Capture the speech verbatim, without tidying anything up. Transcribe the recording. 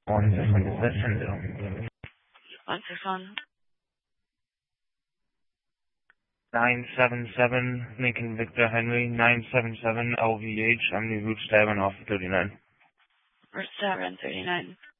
One second, is that Shinzo? One six one. nine seven seven, Lincoln Victor Henry, nine seven seven L V H, I'm the route seven off of thirty-nine. Route seven thirty-nine.